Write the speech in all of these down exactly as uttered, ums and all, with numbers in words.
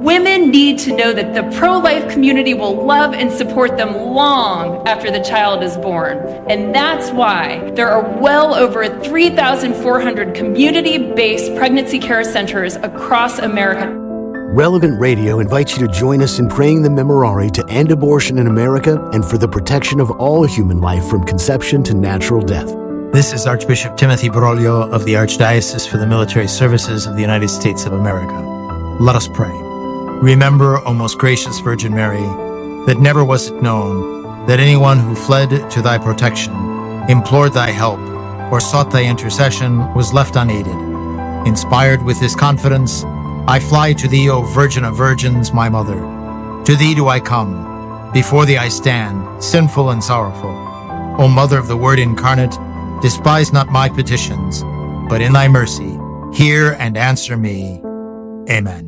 Women need to know that the pro-life community will love and support them long after the child is born. And that's why there are well over three thousand four hundred community-based pregnancy care centers across America. Relevant Radio invites you to join us in praying the Memorare to end abortion in America and for the protection of all human life from conception to natural death. This is Archbishop Timothy Broglio of the Archdiocese for the Military Services of the United States of America. Let us pray. Remember, O most gracious Virgin Mary, that never was it known that anyone who fled to thy protection, implored thy help, or sought thy intercession was left unaided. Inspired with this confidence, I fly to thee, O Virgin of Virgins, my Mother. To thee do I come. Before thee I stand, sinful and sorrowful. O Mother of the Word incarnate, despise not my petitions, but in thy mercy, hear and answer me. Amen.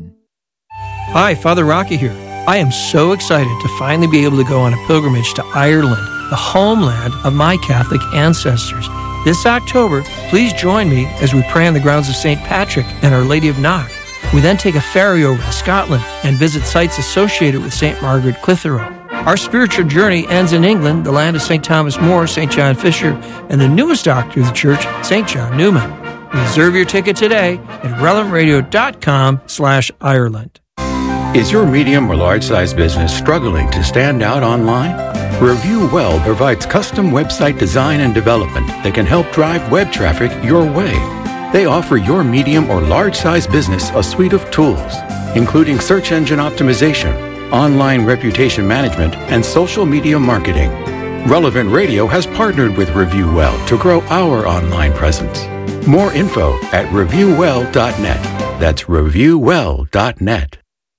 Hi, Father Rocky here. I am so excited to finally be able to go on a pilgrimage to Ireland, the homeland of my Catholic ancestors. This October, please join me as we pray on the grounds of Saint Patrick and Our Lady of Knock. We then take a ferry over to Scotland and visit sites associated with Saint Margaret Clitheroe. Our spiritual journey ends in England, the land of Saint Thomas More, Saint John Fisher, and the newest doctor of the church, Saint John Newman. Reserve your ticket today at relevantradio.com slash Ireland. Is your medium or large-size business struggling to stand out online? Review Well provides custom website design and development that can help drive web traffic your way. They offer your medium or large-size business a suite of tools, including search engine optimization, online reputation management, and social media marketing. Relevant Radio has partnered with Review Well to grow our online presence. More info at review well dot net. That's review well dot net.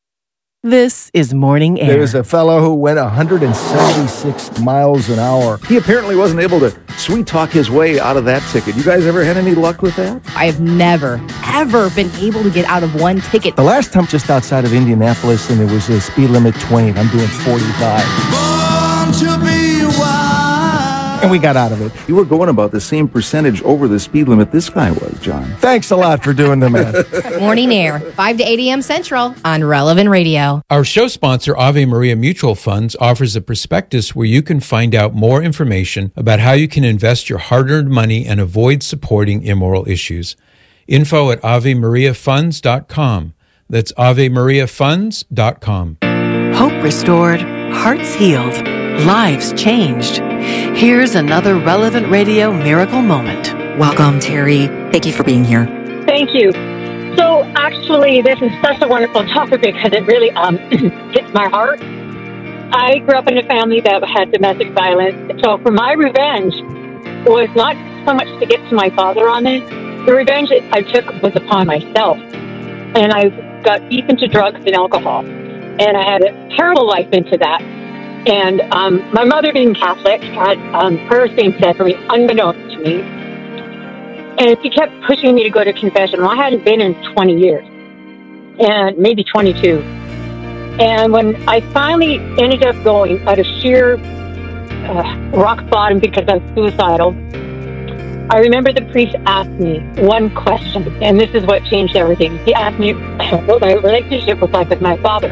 This is Morning Air. There's a fellow who went one hundred seventy-six miles an hour. He apparently wasn't able to sweet talk his way out of that ticket. You guys ever had any luck with that? I have never, ever been able to get out of one ticket. The last time just outside of Indianapolis, and it was a speed limit twenty. I'm doing forty-five. Born to be wild. And we got out of it. You were going about the same percentage over the speed limit this guy was, John. Thanks a lot for doing the math. Morning Air, five to eight a.m. Central on Relevant Radio. Our show sponsor, Ave Maria Mutual Funds, offers a prospectus where you can find out more information about how you can invest your hard-earned money and avoid supporting immoral issues. Info at ave maria funds dot com. That's ave maria funds dot com. Hope restored, hearts healed, lives changed. Here's another Relevant Radio miracle moment. Welcome, Terry. Thank you for being here. Thank you. So actually, this is such a wonderful topic because it really um, hits my heart. I grew up in a family that had domestic violence. So for my revenge was not so much to get to my father on it. The revenge I took was upon myself. And I got deep into drugs and alcohol. And I had a terrible life into that. And um, my mother, being Catholic, had um, her same said for me, unbeknownst to me. And she kept pushing me to go to confession. Well, I hadn't been in twenty years, and maybe twenty-two. And when I finally ended up going out of sheer uh, rock bottom because I was suicidal, I remember the priest asked me one question, and this is what changed everything. He asked me what my relationship was like with my father.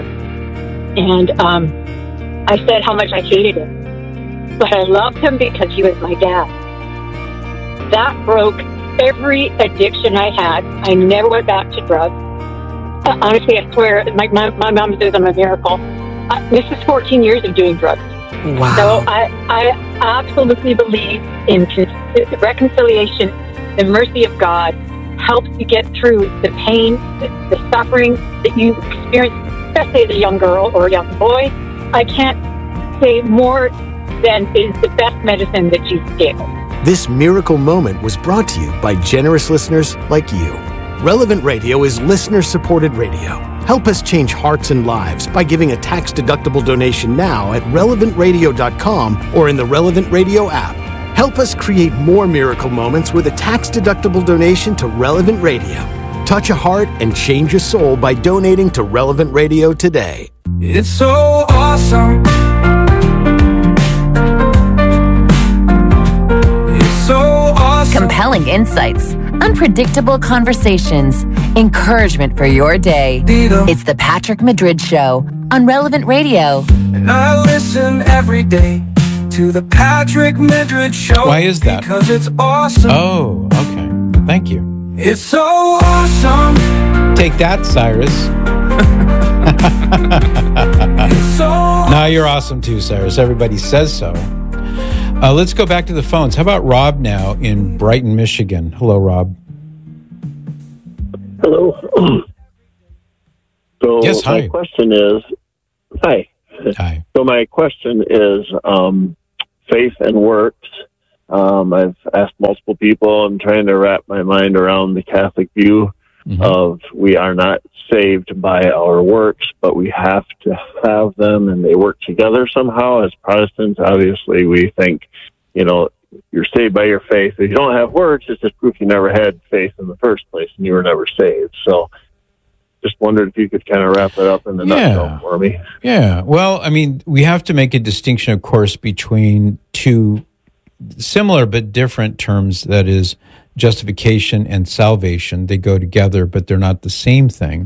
And um, I said how much I hated him, but I loved him because he was my dad. That broke every addiction I had. I never went back to drugs. Uh, honestly, I swear, my, my, my mom says I'm a miracle. Uh, this is fourteen years of doing drugs. Wow. So I, I absolutely believe in con- reconciliation. The mercy of God helps you get through the pain, the, the suffering that you experience, especially as a young girl or a young boy. I can't say more than is the best medicine that Jesus gave us. This miracle moment was brought to you by generous listeners like you. Relevant Radio is listener-supported radio. Help us change hearts and lives by giving a tax-deductible donation now at relevant radio dot com or in the Relevant Radio app. Help us create more miracle moments with a tax-deductible donation to Relevant Radio. Touch a heart and change a soul by donating to Relevant Radio today. It's so awesome. It's so awesome. Compelling insights, unpredictable conversations, encouragement for your day. It's the Patrick Madrid Show on Relevant Radio. And I listen every day to the Patrick Madrid Show. Why is that? Because it's awesome. Oh, okay. Thank you. It's so awesome. Take that, Cyrus. It's so awesome. Now you're awesome too, Cyrus. Everybody says so. Uh, let's go back to the phones. How about Rob now in Brighton, Michigan? Hello, Rob. Hello. So yes, hi. my question is, hi. Hi. So my question is um, faith and works. Um, I've asked multiple people. I'm trying to wrap my mind around the Catholic view mm-hmm. of we are not saved by our works, but we have to have them, and they work together somehow. As Protestants, obviously, we think, you know, you're saved by your faith. If you don't have works, it's just proof you never had faith in the first place, and you were never saved. So just wondered if you could kind of wrap it up in the yeah. nutshell for me. Yeah. Well, I mean, we have to make a distinction, of course, between two similar but different terms, that is justification and salvation. They go together, but they're not the same thing.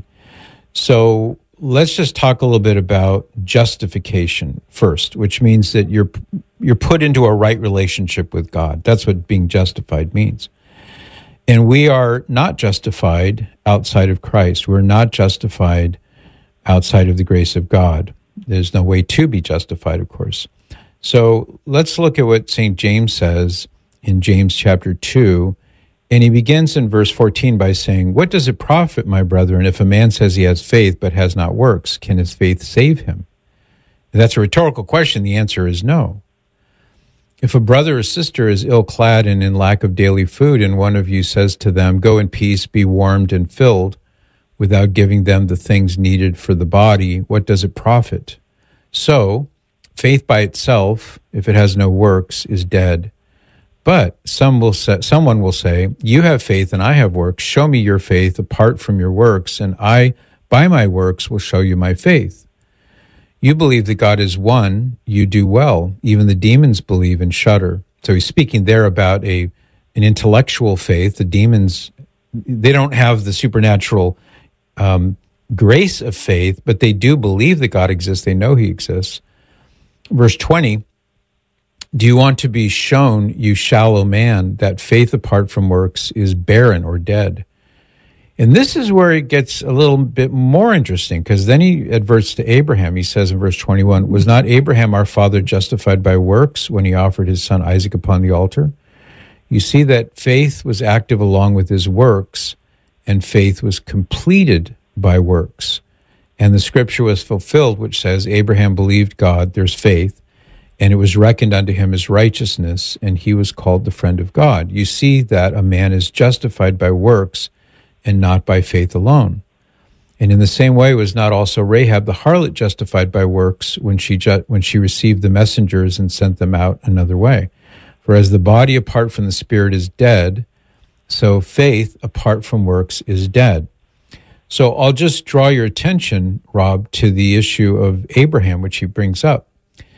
So let's just talk a little bit about justification first, which means that you're you're put into a right relationship with God. That's what being justified means. And we are not justified outside of Christ. We're not justified outside of the grace of God. There's no way to be justified, of course. So let's look at what Saint James says in James chapter two. And he begins in verse fourteen by saying, "What does it profit, my brethren, if a man says he has faith but has not works? Can his faith save him?" And that's a rhetorical question. The answer is no. If a brother or sister is ill-clad and in lack of daily food, and one of you says to them, "Go in peace, be warmed and filled," without giving them the things needed for the body, what does it profit? So, faith by itself, if it has no works, is dead. But some will say, someone will say, "You have faith and I have works. Show me your faith apart from your works, and I, by my works, will show you my faith. You believe that God is one, you do well. Even the demons believe and shudder." So he's speaking there about a an intellectual faith. The demons, they don't have the supernatural um, grace of faith, but they do believe that God exists. They know he exists. Verse twenty, "Do you want to be shown, you shallow man, that faith apart from works is barren or dead?" And this is where it gets a little bit more interesting, because then he adverts to Abraham. He says in verse twenty-one, "Was not Abraham our father justified by works when he offered his son Isaac upon the altar?" You see that faith was active along with his works, and faith was completed by works. And the scripture was fulfilled, which says, "Abraham believed God," there's faith, "and it was reckoned unto him as righteousness, and he was called the friend of God." You see that a man is justified by works and not by faith alone. And in the same way was not also Rahab the harlot justified by works when she ju- when she received the messengers and sent them out another way. For as the body apart from the spirit is dead, so faith apart from works is dead. So I'll just draw your attention, Rob, to the issue of Abraham, which he brings up.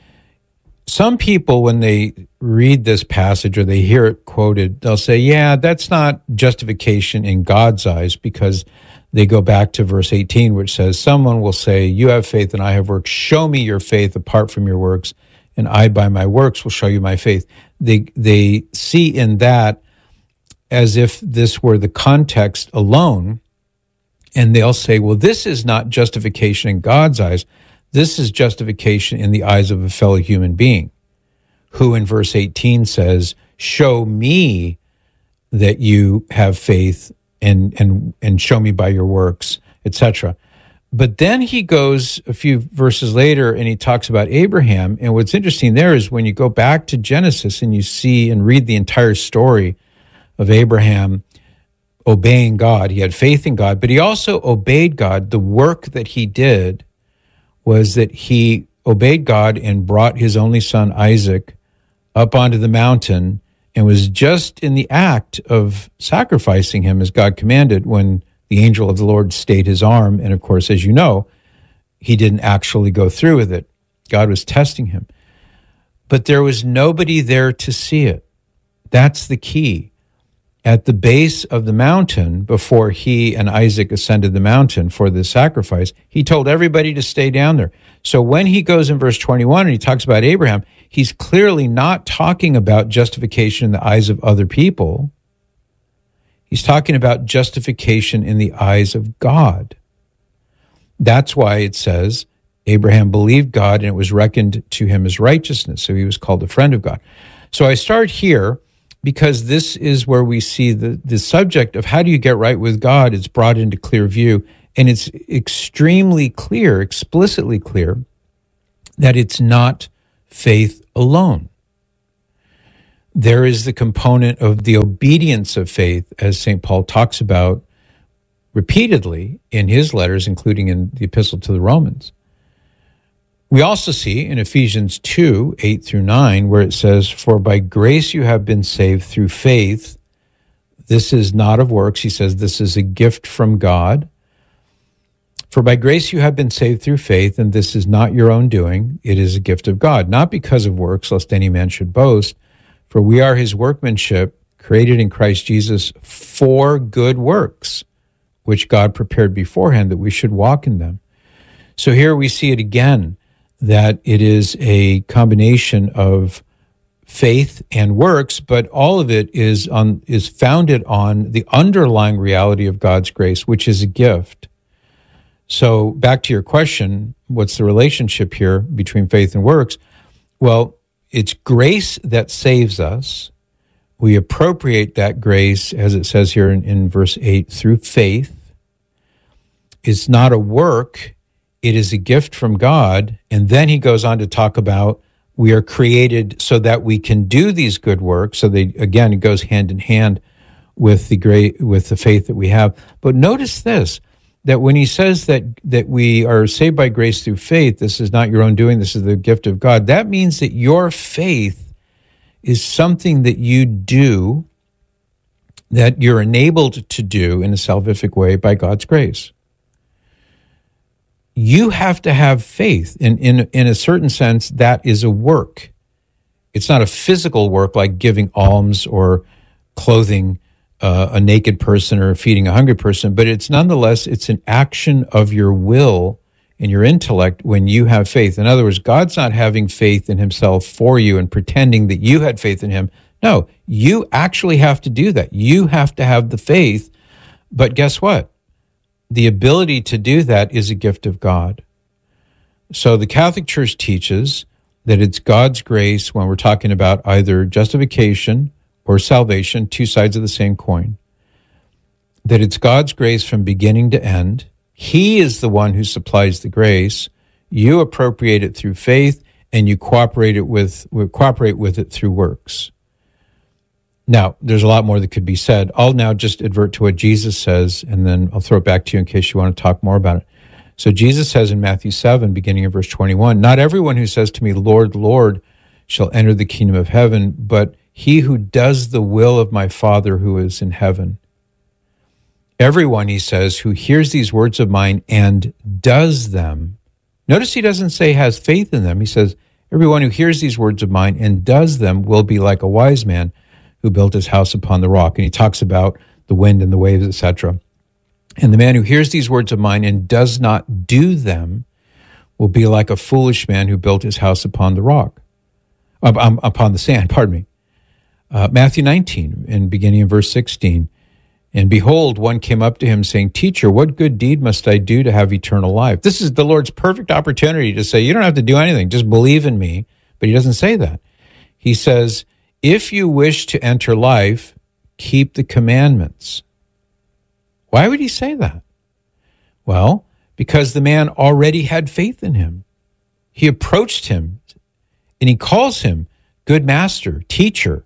Some people, when they read this passage or they hear it quoted, they'll say, yeah, that's not justification in God's eyes, because they go back to verse eighteen, which says, "Someone will say, you have faith and I have works. Show me your faith apart from your works, and I by my works will show you my faith." They, they see in that as if this were the context alone, and they'll say, well, this is not justification in God's eyes. This is justification in the eyes of a fellow human being, who in verse eighteen says, "Show me that you have faith and and and show me by your works," et cetera. But then he goes a few verses later and he talks about Abraham. And what's interesting there is when you go back to Genesis and you see and read the entire story of Abraham obeying God, he had faith in God, but he also obeyed God. The work that he did was that he obeyed God and brought his only son Isaac up onto the mountain and was just in the act of sacrificing him as God commanded when the angel of the Lord stayed his arm. And of course, as you know, he didn't actually go through with it. God was testing him. But there was nobody there to see it. That's the key. at the base of the mountain, before he and Isaac ascended the mountain for the sacrifice, he told everybody to stay down there. So when he goes in verse twenty-one and he talks about Abraham, he's clearly not talking about justification in the eyes of other people. He's talking about justification in the eyes of God. That's why it says Abraham believed God and it was reckoned to him as righteousness. So he was called a friend of God. So I start here because this is where we see the, the subject of how do you get right with God is brought into clear view. And it's extremely clear, explicitly clear, that it's not faith alone. There is the component of the obedience of faith, as Saint Paul talks about repeatedly in his letters, including in the Epistle to the Romans. We also see in Ephesians two, eight through nine, where it says, "For by grace you have been saved through faith. This is not of works." He says this is a gift from God. "For by grace you have been saved through faith, and this is not your own doing. It is a gift of God, not because of works, lest any man should boast. For we are his workmanship, created in Christ Jesus for good works, which God prepared beforehand that we should walk in them." So here we see it again, that it is a combination of faith and works, but all of it is on is founded on the underlying reality of God's grace, which is a gift. So back to your question, what's the relationship here between faith and works? Well, it's grace that saves us. We appropriate that grace, as it says here in, in verse eight, through faith. It's not a work. It is a gift from God. And then he goes on to talk about we are created so that we can do these good works. So they, again, it goes hand in hand with the great, with the faith that we have. But notice this, that when he says that, that we are saved by grace through faith, this is not your own doing, this is the gift of God. That means that your faith is something that you do, that you're enabled to do in a salvific way by God's grace. You have to have faith. In, in, in a certain sense, that is a work. It's not a physical work like giving alms or clothing uh, a naked person or feeding a hungry person, but it's nonetheless, it's an action of your will and your intellect when you have faith. In other words, God's not having faith in himself for you and pretending that you had faith in him. No, you actually have to do that. You have to have the faith, but guess what? The ability to do that is a gift of God. So the Catholic Church teaches that it's God's grace when we're talking about either justification or salvation, two sides of the same coin, that it's God's grace from beginning to end. He is the one who supplies the grace. You appropriate it through faith, and you cooperate it with cooperate with it through works. Now, there's a lot more that could be said. I'll now just advert to what Jesus says, and then I'll throw it back to you in case you want to talk more about it. So Jesus says in Matthew seven, beginning in verse twenty-one, "Not everyone who says to me, 'Lord, Lord,' shall enter the kingdom of heaven, but he who does the will of my Father who is in heaven. Everyone," he says, "who hears these words of mine and does them." Notice he doesn't say has faith in them. He says, "Everyone who hears these words of mine and does them will be like a wise man who built his house upon the rock." And he talks about the wind and the waves, et cetera. "And the man who hears these words of mine and does not do them will be like a foolish man who built his house upon the rock, uh, um, upon the sand, pardon me." Uh, Matthew nineteen, and beginning in verse sixteen, "And behold, one came up to him saying, 'Teacher, what good deed must I do to have eternal life?'" This is the Lord's perfect opportunity to say, you don't have to do anything, just believe in me. But he doesn't say that. He says, "If you wish to enter life, keep the commandments." Why would he say that? Well, because the man already had faith in him. He approached him, and he calls him good master, teacher.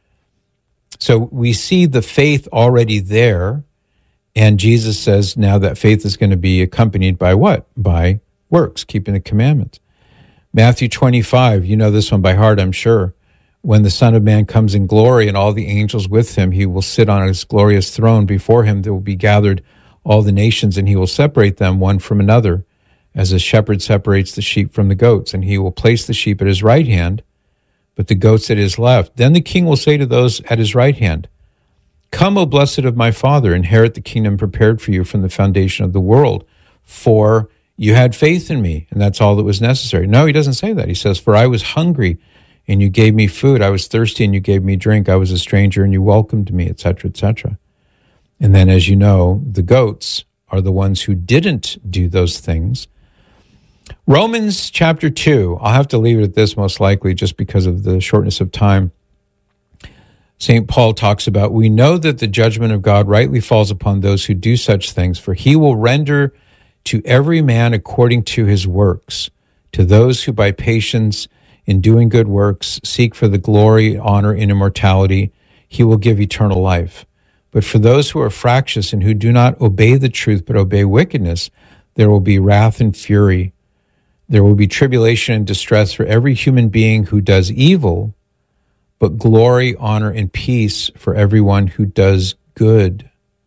So we see the faith already there, and Jesus says now that faith is going to be accompanied by what? By works, keeping the commandments. Matthew twenty-five, you know this one by heart, I'm sure. "When the Son of Man comes in glory and all the angels with him, he will sit on his glorious throne. Before him there will be gathered all the nations, and he will separate them one from another, as a shepherd separates the sheep from the goats. And he will place the sheep at his right hand, but the goats at his left. Then the king will say to those at his right hand, Come, O blessed of my Father, inherit the kingdom prepared for you from the foundation of the world. For you had faith in me, and that's all that was necessary. No, he doesn't say that. He says, for I was hungry, and you gave me food. I was thirsty, and you gave me drink. I was a stranger, and you welcomed me, et cetera, et cetera. And then, as you know, the goats are the ones who didn't do those things. Romans chapter two, I'll have to leave it at this most likely just because of the shortness of time. Saint Paul talks about, we know that the judgment of God rightly falls upon those who do such things, for he will render to every man according to his works. To those who by patience in doing good works seek for the glory, honor, and immortality, he will give eternal life. But for those who are fractious and who do not obey the truth but obey wickedness, there will be wrath and fury. There will be tribulation and distress for every human being who does evil, but glory, honor, and peace for everyone who does good.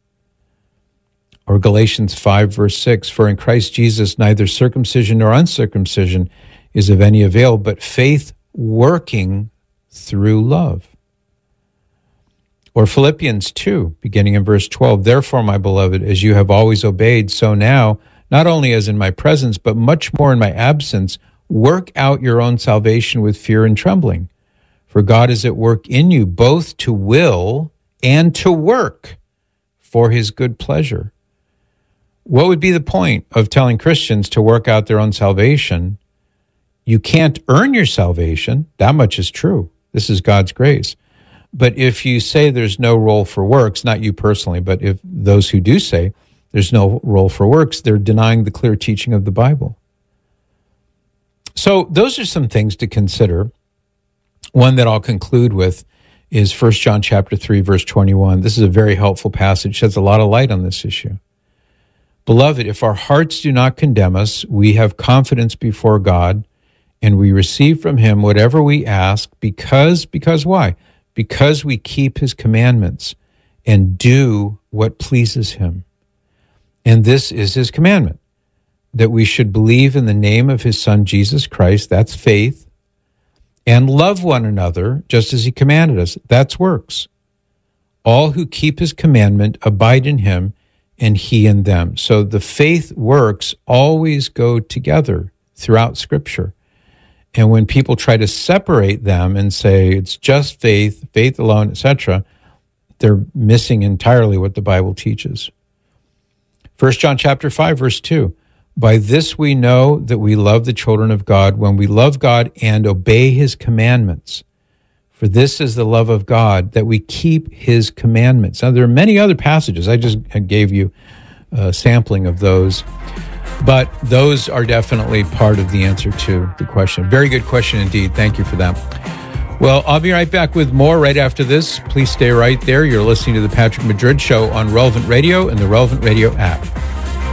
Or Galatians five, verse six, for in Christ Jesus neither circumcision nor uncircumcision is of any avail, but faith working through love. Or Philippians two, beginning in verse twelve, therefore, my beloved, as you have always obeyed, so now, not only as in my presence, but much more in my absence, work out your own salvation with fear and trembling. For God is at work in you, both to will and to work for his good pleasure. What would be the point of telling Christians to work out their own salvation? You can't earn your salvation. That much is true. This is God's grace. But if you say there's no role for works, not you personally, but if those who do say there's no role for works, they're denying the clear teaching of the Bible. So those are some things to consider. One that I'll conclude with is First John chapter three, verse twenty-one. This is a very helpful passage, sheds a lot of light on this issue. Beloved, if our hearts do not condemn us, we have confidence before God, and we receive from him whatever we ask, because, because why? Because we keep his commandments and do what pleases him. And this is his commandment, that we should believe in the name of his Son, Jesus Christ, that's faith, and love one another just as he commanded us. That's works. All who keep his commandment abide in him, and he in them. So the faith works always go together throughout Scripture. And when people try to separate them and say it's just faith, faith alone, et cetera, they're missing entirely what the Bible teaches. First John chapter five, verse two. By this we know that we love the children of God, when we love God and obey his commandments. For this is the love of God, that we keep his commandments. Now, there are many other passages. I just gave you a sampling of those. But those are definitely part of the answer to the question. Very good question indeed. Thank you for that. Well, I'll be right back with more right after this. Please stay right there. You're listening to The Patrick Madrid Show on Relevant Radio and the Relevant Radio app.